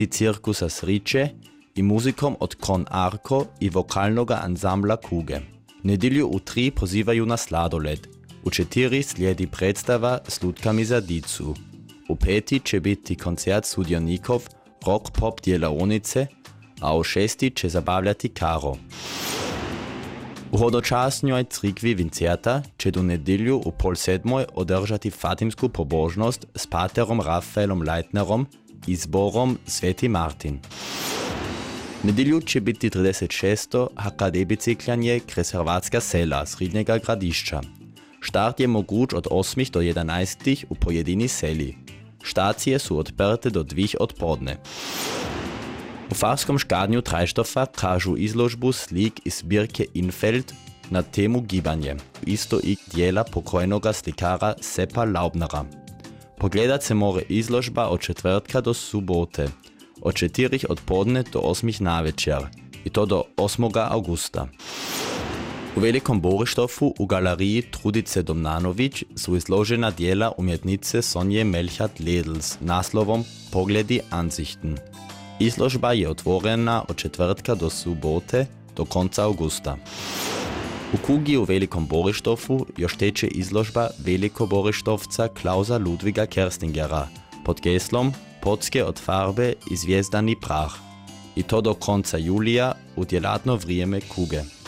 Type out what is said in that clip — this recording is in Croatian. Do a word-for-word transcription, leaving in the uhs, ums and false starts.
i cirkusa Sriče i muzikom od Kon Arko i vokalnoga ansambla Kuge. Nedjelju u tri pozivaju na sladoled. U četiri slijedi predstava s lutkami za dicu. U peti će biti koncert sudionikov rock-pop djelavnice, a u šesti će zabavljati Karo. U hodočasnjoj crikvi Vincerta će do nedjelju u pol sedmoj održati fatimsku pobožnost s paterom Rafaelom Leitnerom i zborom Sveti Martin. Nedjelju će biti trideset šesto ha ka de bicikljanje kres Hrvatska sela Srednjega gradišća. Štart je moguć od osmih do jedanajstih u pojedini seli. Štacije su odprte do dvih odpodne. U Farskom škadnju Trajštofa kažu izložbu slik iz zbirke Infeld na temu gibanje, isto i djela pokojnoga slikara Seppa Laubnera. Pogledat se more izložba od četvrtka do subote, od četirih odpodne do osmih navečer, i to do osmoga augusta. U Velikom Borištofu u galeriji Trudice Domnanović su izložena djela umjetnice Sonje Melchert-Ledl s naslovom Pogledi Ansichten. Izložba je otvorena od četvrtka do subote do konca augusta. U Kugi u Velikom Borištofu još teče izložba Velikoborištovca Klausa Ludwiga Kerstingera pod geslom Potske od farbe i zvijezdani prah, i to do konca julija u djelatno vrijeme Kuge.